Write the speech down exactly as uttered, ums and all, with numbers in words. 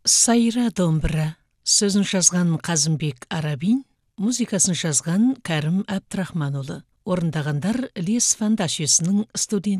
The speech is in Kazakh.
Сайра домбыра. Сөзін жазған Қазымбек Арабин, музыкасын жазған Кәрім Әбдірахманұлы. Орындағандар Лес Фандашесінің студент